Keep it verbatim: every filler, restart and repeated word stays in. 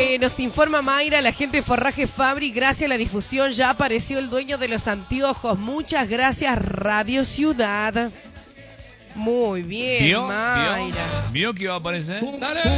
Eh, nos informa Mayra, la gente de Forraje Fabri, gracias a la difusión ya apareció el dueño de los anteojos. Muchas gracias, Radio Ciudad. Muy bien, ¿Vio? Mayra. ¿Vio? ¿Vio que iba a aparecer? Dale.